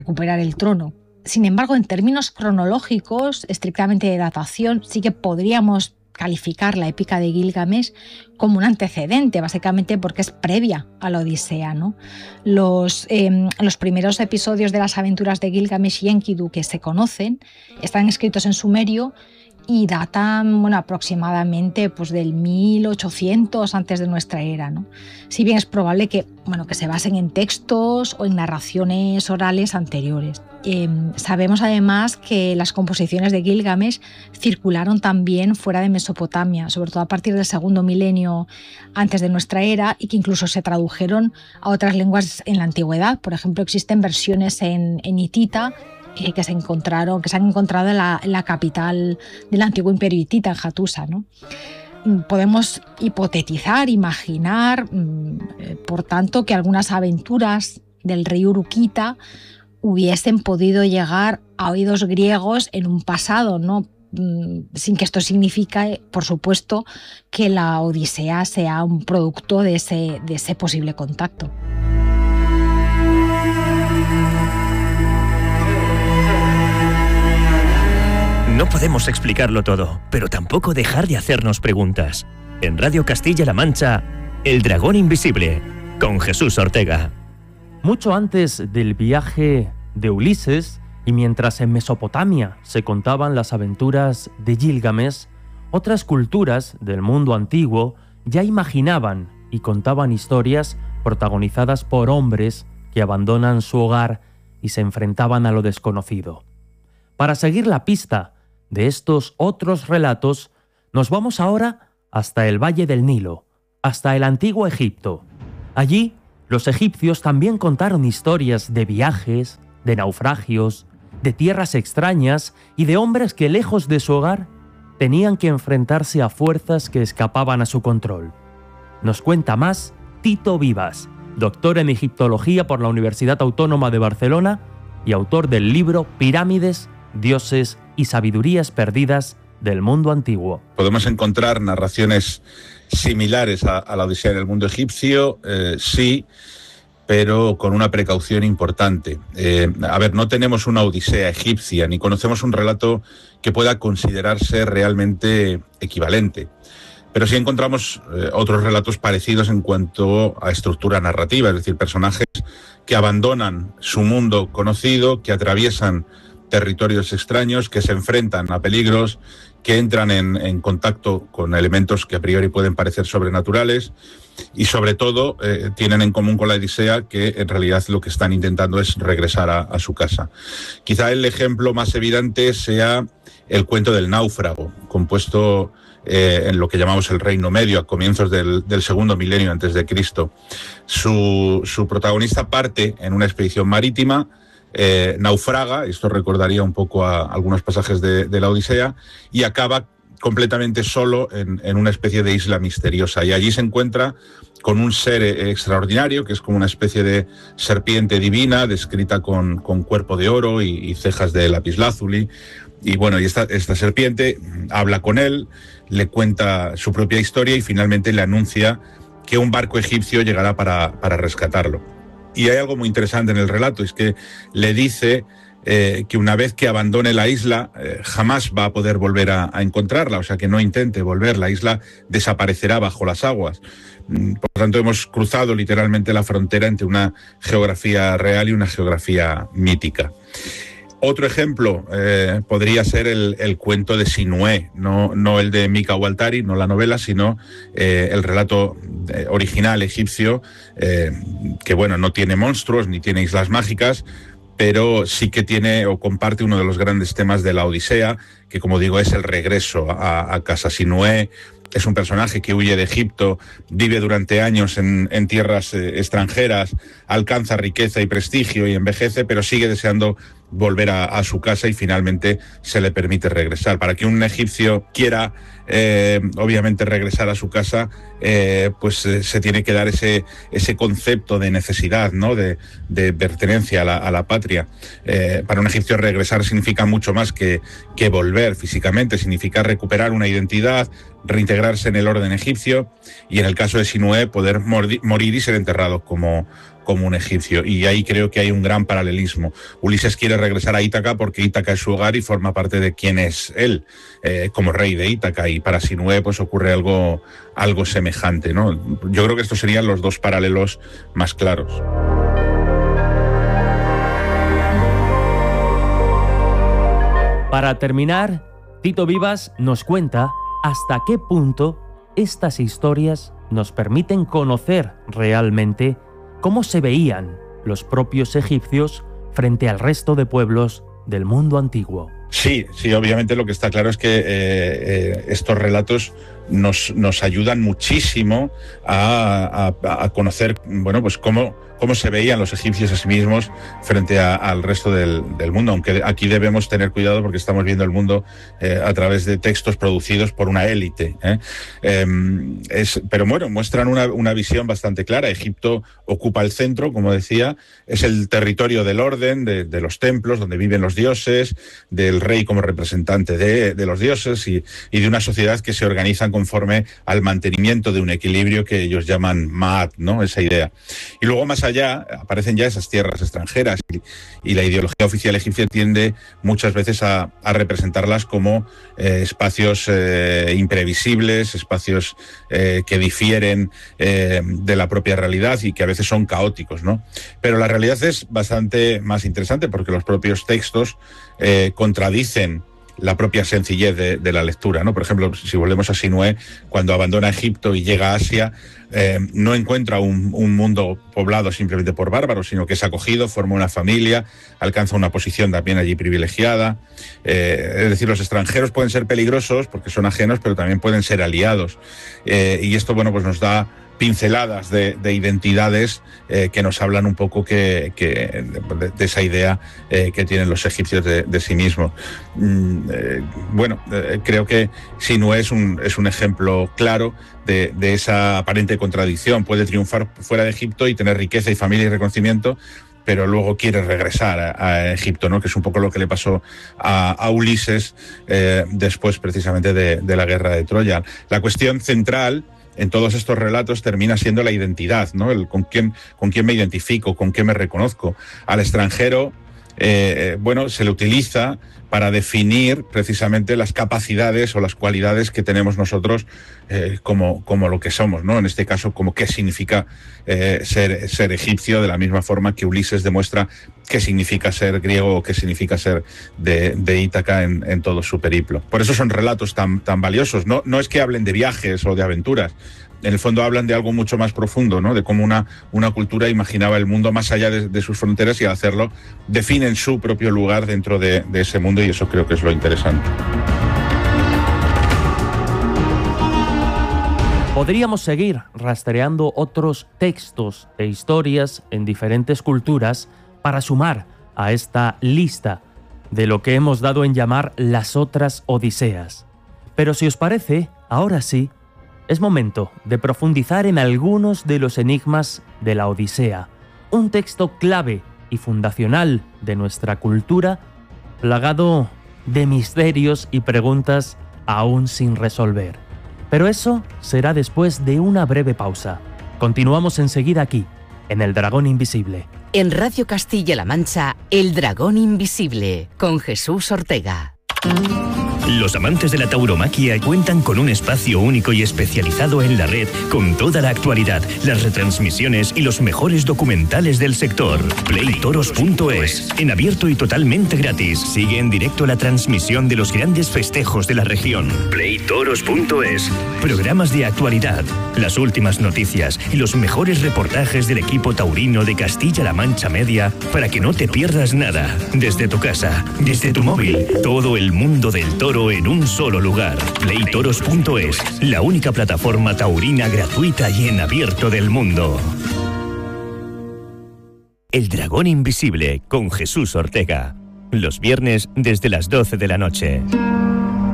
recuperar el trono. Sin embargo, en términos cronológicos, estrictamente de datación, sí que podríamos calificar la épica de Gilgamesh como un antecedente, básicamente porque es previa a la Odisea, ¿no? Los primeros episodios de las aventuras de Gilgamesh y Enkidu que se conocen están escritos en sumerio y datan aproximadamente del 1800 antes de nuestra era, ¿no? Si bien es probable que se basen en textos o en narraciones orales anteriores. Sabemos además que las composiciones de Gilgamesh circularon también fuera de Mesopotamia, sobre todo a partir del segundo milenio antes de nuestra era, y que incluso se tradujeron a otras lenguas en la antigüedad. Por ejemplo, existen versiones en hitita que se han encontrado en la capital del antiguo imperio hitita, en Hattusa, ¿no? Podemos hipotetizar, imaginar, por tanto, que algunas aventuras del rey Urukita hubiesen podido llegar a oídos griegos en un pasado, ¿no? Sin que esto signifique, por supuesto, que la Odisea sea un producto de ese posible contacto. No podemos explicarlo todo, pero tampoco dejar de hacernos preguntas. En Radio Castilla-La Mancha, El Dragón Invisible, con Jesús Ortega. Mucho antes del viaje de Ulises, y mientras en Mesopotamia se contaban las aventuras de Gilgamesh, otras culturas del mundo antiguo ya imaginaban y contaban historias protagonizadas por hombres que abandonan su hogar y se enfrentaban a lo desconocido. Para seguir la pista de estos otros relatos, nos vamos ahora hasta el Valle del Nilo, hasta el antiguo Egipto. Allí, los egipcios también contaron historias de viajes, de naufragios, de tierras extrañas y de hombres que, lejos de su hogar, tenían que enfrentarse a fuerzas que escapaban a su control. Nos cuenta más Tito Vivas, doctor en egiptología por la Universidad Autónoma de Barcelona y autor del libro Pirámides, dioses y sabidurías perdidas del mundo antiguo. Podemos encontrar narraciones similares a la Odisea en el mundo egipcio, sí, pero con una precaución importante. No tenemos una Odisea egipcia, ni conocemos un relato que pueda considerarse realmente equivalente. Pero sí encontramos otros relatos parecidos en cuanto a estructura narrativa, es decir, personajes que abandonan su mundo conocido, que atraviesan territorios extraños, que se enfrentan a peligros, que entran en contacto con elementos que a priori pueden parecer sobrenaturales y sobre todo tienen en común con la Odisea que en realidad lo que están intentando es regresar a su casa. Quizá el ejemplo más evidente sea el cuento del náufrago, compuesto en lo que llamamos el Reino Medio, a comienzos del segundo milenio antes de Cristo. Su protagonista parte en una expedición marítima, naufraga, esto recordaría un poco a algunos pasajes de la Odisea, y acaba completamente solo en una especie de isla misteriosa. Y allí se encuentra con un ser extraordinario, que es como una especie de serpiente divina, descrita con cuerpo de oro y cejas de lapislázuli. Y bueno, y esta serpiente habla con él, le cuenta su propia historia y finalmente le anuncia que un barco egipcio llegará para rescatarlo. Y hay algo muy interesante en el relato, es que le dice que una vez que abandone la isla jamás va a poder volver a encontrarla, o sea que no intente volver, la isla desaparecerá bajo las aguas. Por lo tanto, hemos cruzado literalmente la frontera entre una geografía real y una geografía mítica. Otro ejemplo podría ser el cuento de Sinué, no el de Mika Waltari, no la novela, sino el relato original egipcio, que bueno, no tiene monstruos ni tiene islas mágicas, pero sí que tiene o comparte uno de los grandes temas de la Odisea, que como digo es el regreso a casa. Sinué es un personaje que huye de Egipto, vive durante años en tierras extranjeras, alcanza riqueza y prestigio y envejece, pero sigue deseando volver a su casa y finalmente se le permite regresar. Para que un egipcio quiera obviamente regresar a su casa, se tiene que dar ese concepto de necesidad, ¿no? de pertenencia a la patria. Para un egipcio regresar significa mucho más que volver físicamente, significa recuperar una identidad, reintegrarse en el orden egipcio y en el caso de Sinué poder morir y ser enterrado como como un egipcio. Y ahí creo que hay un gran paralelismo. Ulises quiere regresar a Ítaca porque Ítaca es su hogar y forma parte de quién es él, como rey de Ítaca. Y para Sinué pues ocurre algo semejante, ¿no? Yo creo que estos serían los dos paralelos más claros. Para terminar, Tito Vivas nos cuenta hasta qué punto estas historias nos permiten conocer realmente cómo se veían los propios egipcios frente al resto de pueblos del mundo antiguo. Sí, obviamente lo que está claro es que estos relatos nos ayudan muchísimo a conocer, bueno, pues cómo se veían los egipcios a sí mismos frente al resto del mundo, aunque aquí debemos tener cuidado porque estamos viendo el mundo a través de textos producidos por una élite. Pero bueno, muestran una visión bastante clara. Egipto ocupa el centro, como decía, es el territorio del orden, de los templos, donde viven los dioses, del rey como representante de los dioses y de una sociedad que se organizan conforme al mantenimiento de un equilibrio que ellos llaman Ma'at, ¿no? Esa idea. Y luego más allá aparecen ya esas tierras extranjeras y la ideología oficial egipcia tiende muchas veces a representarlas como espacios imprevisibles, espacios que difieren de la propia realidad y que a veces son caóticos, ¿no? Pero la realidad es bastante más interesante porque los propios textos contradicen la propia sencillez de la lectura, ¿no? Por ejemplo, si volvemos a Sinué, cuando abandona Egipto y llega a Asia, no encuentra un mundo poblado simplemente por bárbaros, sino que es acogido, forma una familia, alcanza una posición también allí privilegiada. Es decir, los extranjeros pueden ser peligrosos porque son ajenos, pero también pueden ser aliados. Y esto, bueno, pues nos da pinceladas de identidades que nos hablan un poco de esa idea que tienen los egipcios de sí mismos. Creo que Sinué es un ejemplo claro de esa aparente contradicción. Puede triunfar fuera de Egipto y tener riqueza y familia y reconocimiento, pero luego quiere regresar a Egipto, ¿no? Que es un poco lo que le pasó a Ulises después precisamente de la guerra de Troya. La cuestión central en todos estos relatos termina siendo la identidad, ¿no? El con quién me identifico, con qué me reconozco. Al extranjero, se le utiliza para definir precisamente las capacidades o las cualidades que tenemos nosotros como lo que somos, ¿no? En este caso, como qué significa ser egipcio, de la misma forma que Ulises demuestra qué significa ser griego o qué significa ser de Ítaca en todo su periplo. Por eso son relatos tan valiosos. No es que hablen de viajes o de aventuras. En el fondo hablan de algo mucho más profundo, ¿no? De cómo una cultura imaginaba el mundo más allá de sus fronteras y al hacerlo definen su propio lugar dentro de ese mundo, y eso creo que es lo interesante. Podríamos seguir rastreando otros textos e historias en diferentes culturas para sumar a esta lista de lo que hemos dado en llamar las otras Odiseas. Pero si os parece, ahora sí, es momento de profundizar en algunos de los enigmas de la Odisea, un texto clave y fundacional de nuestra cultura, plagado de misterios y preguntas aún sin resolver. Pero eso será después de una breve pausa. Continuamos enseguida aquí, en El Dragón Invisible. En Radio Castilla-La Mancha, El Dragón Invisible, con Jesús Ortega. Los amantes de la tauromaquia cuentan con un espacio único y especializado en la red con toda la actualidad, las retransmisiones y los mejores documentales del sector. Playtoros.es, en abierto y totalmente gratis. Sigue en directo la transmisión de los grandes festejos de la región. Playtoros.es, programas de actualidad, las últimas noticias y los mejores reportajes del equipo taurino de Castilla-La Mancha Media para que no te pierdas nada. Desde tu casa, desde tu móvil, todo el mundo del toro en un solo lugar. Playtoros.es, la única plataforma taurina gratuita y en abierto del mundo. El Dragón Invisible con Jesús Ortega. Los viernes desde las 12 de la noche.